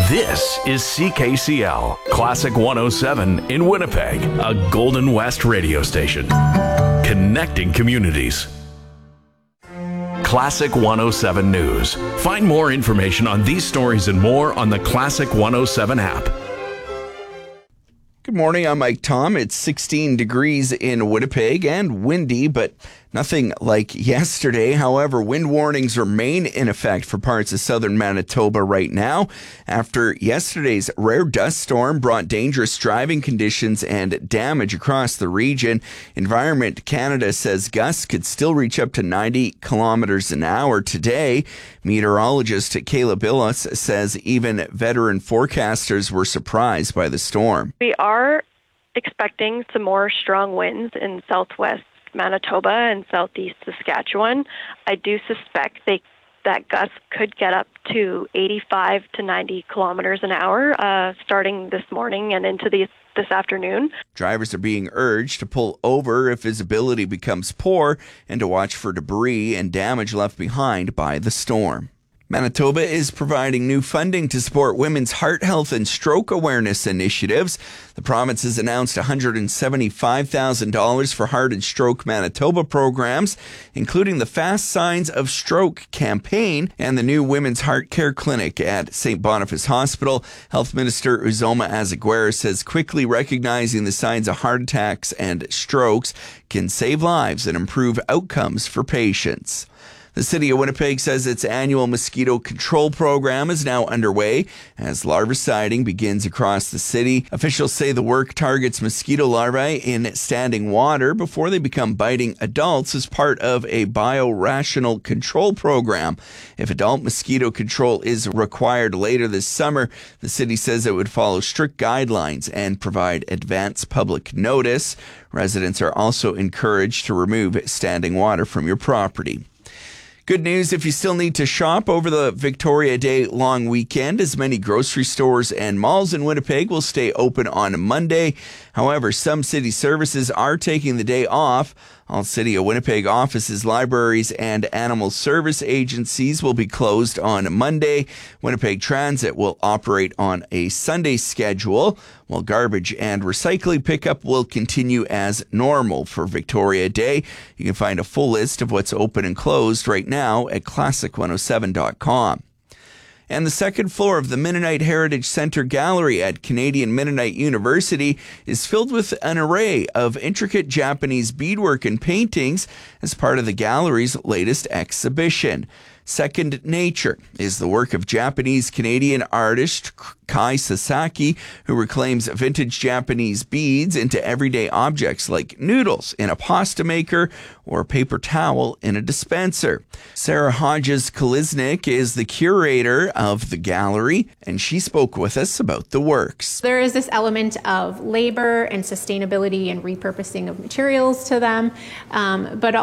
This is CKCL, Classic 107 in Winnipeg, a Golden West radio station. Connecting communities. Classic 107 News. Find more information on these stories and more on the Classic 107 app. Good morning, I'm Mike Tom. It's 16 degrees in Winnipeg and windy, but nothing like yesterday. However, wind warnings remain in effect for parts of southern Manitoba right now after yesterday's rare dust storm brought dangerous driving conditions and damage across the region. Environment Canada says gusts could still reach up to 90 kilometers an hour today. Meteorologist Kayla Billis says even veteran forecasters were surprised by the storm. We are expecting some more strong winds in southwest Manitoba and southeast Saskatchewan. I do suspect that gusts could get up to 85 to 90 kilometers an hour starting this morning and into this afternoon. Drivers are being urged to pull over if visibility becomes poor and to watch for debris and damage left behind by the storm. Manitoba is providing new funding to support women's heart health and stroke awareness initiatives. The province has announced $175,000 for Heart and Stroke Manitoba programs, including the Fast Signs of Stroke campaign and the new Women's Heart Care Clinic at St. Boniface Hospital. Health Minister Uzoma Azaguera says quickly recognizing the signs of heart attacks and strokes can save lives and improve outcomes for patients. The City of Winnipeg says its annual mosquito control program is now underway as larviciding begins across the city. Officials say the work targets mosquito larvae in standing water before they become biting adults as part of a biorational control program. If adult mosquito control is required later this summer, the city says it would follow strict guidelines and provide advance public notice. Residents are also encouraged to remove standing water from your property. Good news if you still need to shop over the Victoria Day long weekend, as many grocery stores and malls in Winnipeg will stay open on Monday. However, some city services are taking the day off. All City of Winnipeg offices, libraries, and animal service agencies will be closed on Monday. Winnipeg Transit will operate on a Sunday schedule, while garbage and recycling pickup will continue as normal for Victoria Day. You can find a full list of what's open and closed right now at classic107.com. And the second floor of the Mennonite Heritage Centre Gallery at Canadian Mennonite University is filled with an array of intricate Japanese beadwork and paintings as part of the gallery's latest exhibition. Second Nature is the work of Japanese-Canadian artist Kai Sasaki, who reclaims vintage Japanese beads into everyday objects like noodles in a pasta maker or a paper towel in a dispenser. Sarah Hodges-Kaliznik is the curator of the gallery, and she spoke with us about the works. There is this element of labor and sustainability and repurposing of materials to them, but